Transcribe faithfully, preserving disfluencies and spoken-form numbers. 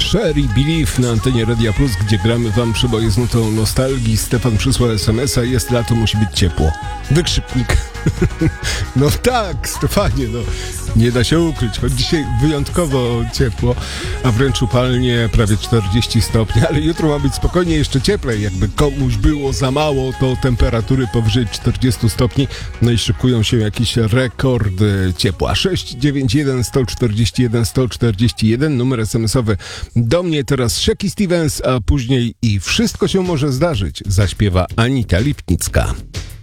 Sherry Believe na antenie Radia Plus, gdzie gramy wam przeboje z nutą nostalgii. Stefan przysłał es em es a: jest lato, musi być ciepło. Wykrzyknik. No tak, Stefanie, no nie da się ukryć, choć dzisiaj wyjątkowo ciepło, a wręcz upalnie, prawie czterdzieści stopni, ale jutro ma być spokojnie jeszcze cieplej. Jakby komuś było za mało, to temperatury powyżej czterdzieści stopni, no i szykują się jakieś rekordy ciepła. sześć dziewięć jeden sto czterdzieści jeden sto czterdzieści jeden, numer es em es owy do mnie. Teraz Shaky Stevens, a później i Wszystko się może zdarzyć zaśpiewa Anita Lipnicka.